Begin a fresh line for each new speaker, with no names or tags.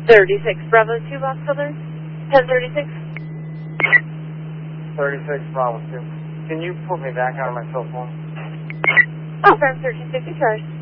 36 Bravo 2 box holder. 1036.
36 Bravo 2. Can you put me back on my cell phone?
Oh, from 1350 charge.